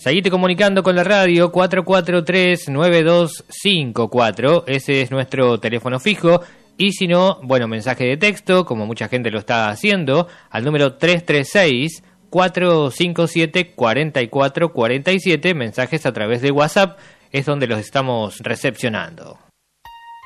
Seguite comunicando con la radio 443-9254, ese es nuestro teléfono fijo. Y si no, bueno, mensaje de texto, como mucha gente lo está haciendo, al número 336-457-4447, mensajes a través de WhatsApp, es donde los estamos recepcionando.